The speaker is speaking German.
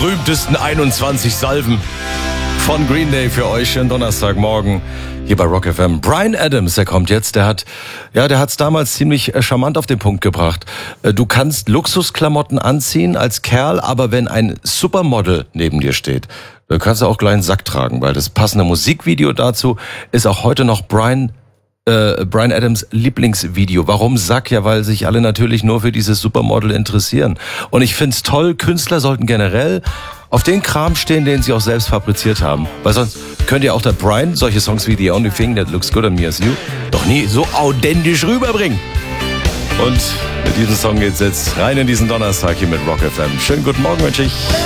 berühmtesten 21 Salven von Green Day für euch. Schönen Donnerstagmorgen hier bei Rock FM. Bryan Adams, der kommt jetzt, der hat's damals ziemlich charmant auf den Punkt gebracht. Du kannst Luxusklamotten anziehen als Kerl, aber wenn ein Supermodel neben dir steht, dann kannst du auch gleich einen Sack tragen, weil das passende Musikvideo dazu ist auch heute noch Bryan Adams Lieblingsvideo. Warum Sack? Ja, weil sich alle natürlich nur für dieses Supermodel interessieren. Und ich find's toll, Künstler sollten generell auf den Kram stehen, den sie auch selbst fabriziert haben. Weil sonst könnt ihr auch der Bryan solche Songs wie The Only Thing That Looks Good on Me Is You doch nie so authentisch rüberbringen. Und mit diesem Song geht's jetzt rein in diesen Donnerstag hier mit Rock FM. Schönen guten Morgen wünsche ich.